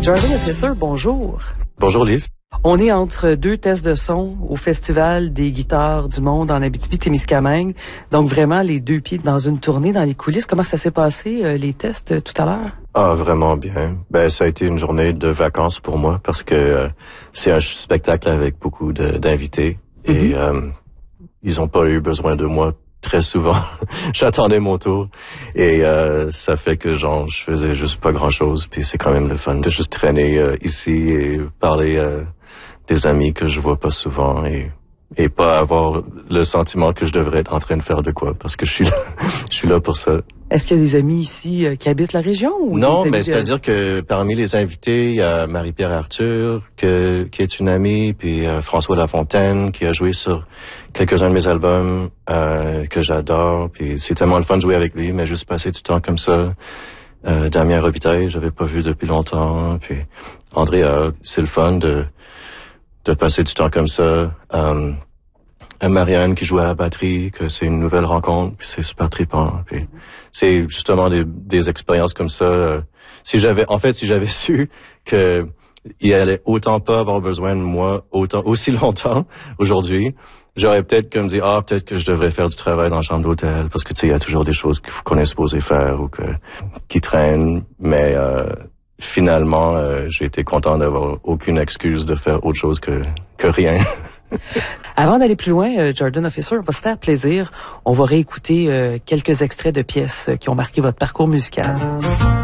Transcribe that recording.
Jordan Officer, bonjour. Bonjour Lise. On est entre deux tests de son au Festival des guitares du monde en Abitibi-Témiscamingue. Donc vraiment les deux pieds dans une tournée dans les coulisses. Comment ça s'est passé, les tests tout à l'heure? Ah, vraiment bien. Ça a été une journée de vacances pour moi parce que c'est un spectacle avec beaucoup d'invités et ils ont pas eu besoin de moi très souvent. J'attendais mon tour et ça fait que je faisais juste pas grand-chose, puis c'est quand même le fun de juste traîner ici et parler des amis que je vois pas souvent et pas avoir le sentiment que je devrais être en train de faire de quoi parce que je suis là pour ça. Est-ce qu'il y a des amis ici qui habitent la région? Ou non, mais c'est-à-dire que parmi les invités, il y a Marie-Pierre Arthur, qui est une amie, puis François Lafontaine, qui a joué sur quelques-uns de mes albums que j'adore, puis c'est tellement le fun de jouer avec lui, mais juste passer du temps comme ça. Damien Robitaille, j'avais pas vu depuis longtemps, puis Andrea, c'est le fun de passer du temps comme ça. Marianne qui joue à la batterie, que c'est une nouvelle rencontre, puis c'est super trippant. Puis c'est justement des expériences comme ça. Si j'avais su que il allait autant pas avoir besoin de moi aussi longtemps aujourd'hui, j'aurais peut-être comme dit peut-être que je devrais faire du travail dans la chambre d'hôtel parce que tu sais il y a toujours des choses qu'on est supposé faire ou qui traînent, mais finalement j'ai été content d'avoir aucune excuse de faire autre chose que rien. Avant d'aller plus loin, Jordan Officer, on va se faire plaisir. On va réécouter quelques extraits de pièces qui ont marqué votre parcours musical.